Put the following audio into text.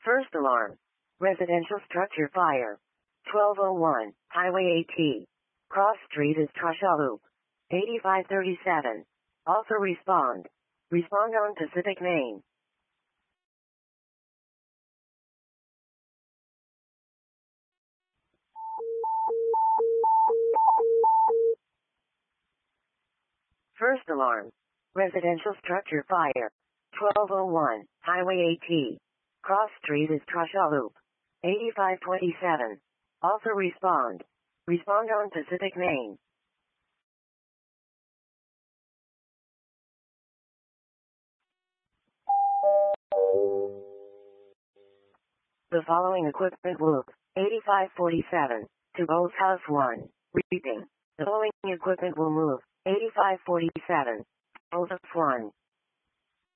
First alarm. Residential structure fire. 1201, Highway AT. Cross Street is Trusha Loop. 8537. Also respond. Respond on Pacific Main. First alarm. Residential structure fire. 1201, Highway AT. Cross Street is Trusha Loop. 8527. Also respond. Respond on Pacific Main. The following equipment will 8547 to Bowles House 1. Repeating. The following equipment will move 8547 Bowles House 1.